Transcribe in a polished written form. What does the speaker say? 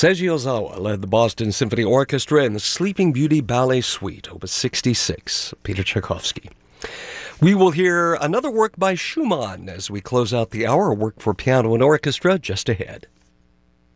Seiji Ozawa led the Boston Symphony Orchestra in the Sleeping Beauty Ballet Suite, Opus 66, Peter Tchaikovsky. We will hear another work by Schumann as we close out the hour, work for piano and orchestra just ahead.